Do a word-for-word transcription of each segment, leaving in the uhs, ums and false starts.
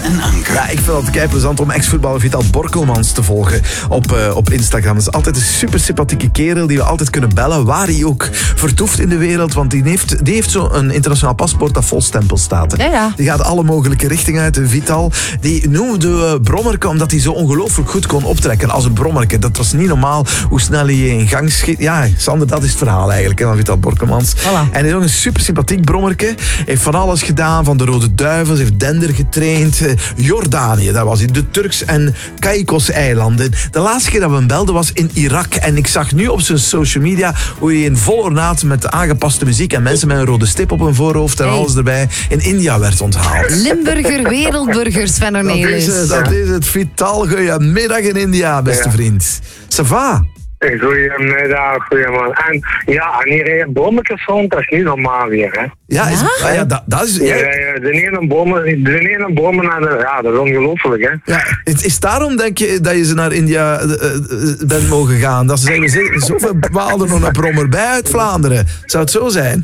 en Anke. Ja, ik vind het kei plezant om ex-voetballer Vital Borkelmans te volgen op, uh, op Instagram. Dat is altijd een super sympathieke kerel die we altijd kunnen bellen, waar hij ook vertoeft in de wereld. Want die heeft, die heeft zo'n internationaal paspoort dat vol stempels staat. Ja, ja. Die gaat alle mogelijke richtingen uit. Vital, die noemde uh, Brommerke omdat hij zo ongelooflijk goed kon optrekken als een Brommerke. Dat was niet normaal hoe snel hij in gang schiet. Ja, Sander, dat is het verhaal eigenlijk hè, van Vital Borkelmans. Voilà. En hij is ook een super sympathiek Brommerke. Heeft van alles gedaan, van de Rode Duivels, heeft Dender getraind. Uh, Jordanië, daar was hij. De Turks en Caicos-eilanden. De laatste keer dat we hem belden was in Irak. En ik zag nu op zijn social media hoe hij in vol ornaat met aangepaste muziek en mensen met een rode stip op hun voorhoofd en hey. alles erbij in India werd onthaald. Limburger wereldburgers, Sven Dat Ornelis. is, het, dat is het. Vital, goeiemiddag in India, beste Ja. vriend. Ça va? Goedemiddag, goedemiddag. En ja, en hier rijden bommetjes rond, dat is niet normaal weer, hè. Ja, is, Ja? ah, ja dat, dat is... Ja, Ja, de ene bomen, de ene bomen naar de, ja, dat is ongelooflijk, hè. ja, het is daarom, denk je, dat je ze naar India uh, uh, bent mogen gaan. Dat ze zeggen, we zitten zoveel bepaalde nog een brommer bij uit Vlaanderen. Zou het zo zijn?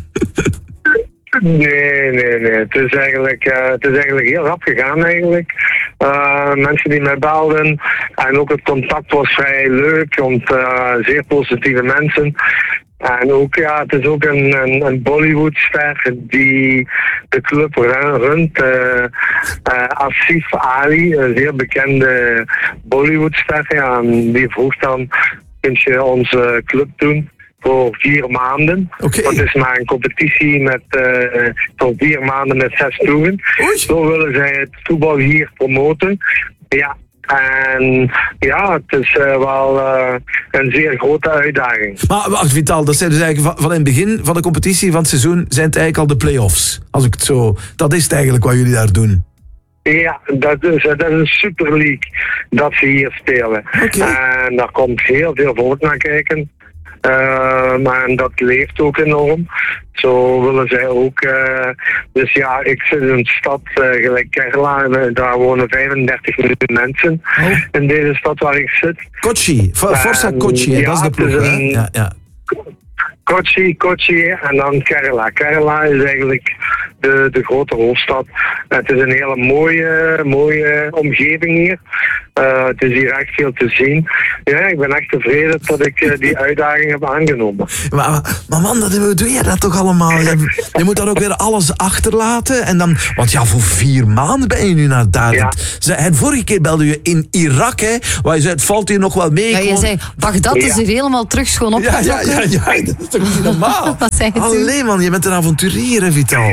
Nee, nee, nee. Het is eigenlijk, uh, het is eigenlijk heel rap gegaan, eigenlijk. Uh, mensen die mij belden. En ook het contact was vrij leuk, want uh, zeer positieve mensen. En ook, ja, het is ook een, een, een Bollywoodster die de club runt. Uh, uh, Asif Ali, een zeer bekende Bollywoodster. Ja, en die vroeg dan, kun je onze club doen? Voor vier maanden. Oké. Dat is maar een competitie met uh, voor vier maanden met zes toeren. Oei. Zo willen zij het voetbal hier promoten. Ja. En ja, het is uh, wel uh, een zeer grote uitdaging. Maar wacht, Vital, dat zijn dus eigenlijk van, van in het begin van de competitie van het seizoen zijn het eigenlijk al de play-offs. Als ik het zo... Dat is het eigenlijk wat jullie daar doen. Ja, dat is, dat is een Super League dat ze hier spelen. Oké. En daar komt heel veel volk naar kijken. Uh, maar dat leeft ook enorm. Zo willen zij ook. Uh, dus ja, ik zit in een stad uh, gelijk Kerala. Daar wonen vijfendertig miljoen mensen. Oh. In deze stad waar ik zit. Kochi, For- Forza En, Kochi, hè, ja, dat is de het is ploeg, hè? een- Ja, ja. Kochi, Kochi en dan Kerala. Kerala is eigenlijk de, de grote hoofdstad. Het is een hele mooie, mooie omgeving hier. Uh, het is hier echt veel te zien. Ja, ik ben echt tevreden dat ik uh, die uitdaging heb aangenomen. Maar, maar man, dat, hoe doe je dat toch allemaal? Je, je moet dan ook weer alles achterlaten. En dan, want ja, voor vier maanden ben je nu naar daar. Ja. Ze- En vorige keer belde je in Irak, hè? Waar je zei, het valt hier nog wel mee. Ja, je gewoon- zei, Bagdad is Ja. hier helemaal terug schoon ja, ja, opgetrokken. ja, ja, dat is toch niet normaal? Wat zei je toen? Allee man, je bent een avonturier, hè, Vital.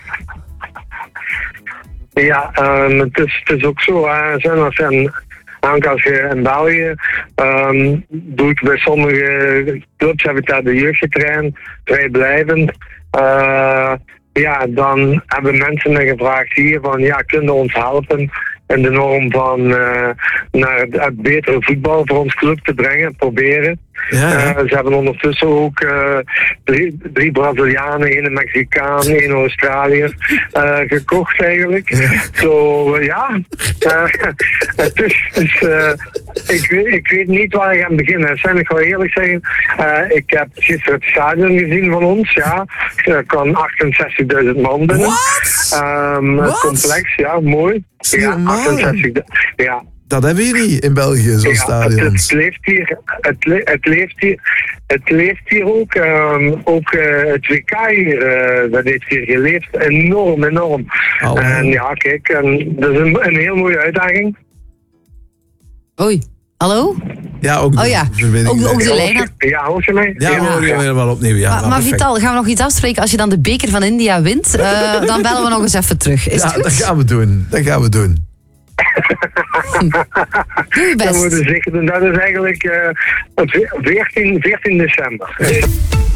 Ja, um, het, is, het is ook zo. Uh, zijn als een Anke, als je in België um, doe ik bij sommige clubs heb ik daar de jeugd getraind, vrijblijvend. Uh, ja, dan hebben mensen me gevraagd hier van ja, kunnen ons helpen in de norm van uh, naar het, het betere voetbal voor ons club te brengen, proberen. Ja, ja. Uh, ze hebben ondertussen ook uh, drie, drie Brazilianen, één Mexicaan, één Australiër uh, gekocht eigenlijk. Ja. Zo uh, ja, uh, het is, het is uh, ik, weet, ik weet niet waar ik aan beginnen. Zijn ik wel eerlijk zeggen, uh, ik heb gisteren het stadion gezien van ons, ja, er kan achtenzestigduizend man binnen. Wat? Um, het Wat? complex, ja, mooi. is niet Ja, normaal. achtenzestigduizend. Ja. Dat hebben we niet in België, zo'n Ja, het, stadions. het leeft hier, het, le- het leeft hier, het leeft hier ook. Um, ook uh, het W K hier, uh, dat heeft hier geleefd, enorm, enorm. Oh, En ja, kijk, en, dat is een, een heel mooie uitdaging. Oei, hallo? Ja, ook de Oh ja, verbinding. ook, ook de Ja, lijn. hoor je- Ja, hoor je mij? Ja, we horen je weer wel opnieuw. Ja, Maar, maar perfect. Vital, gaan we nog iets afspreken? Als je dan de beker van India wint, uh, dan bellen we nog eens even terug. Is Ja, het dat goed? gaan we doen. Dat gaan we doen. Doe je Dat best. moeten we zeker doen. Dat is eigenlijk uh, veertien, veertien december.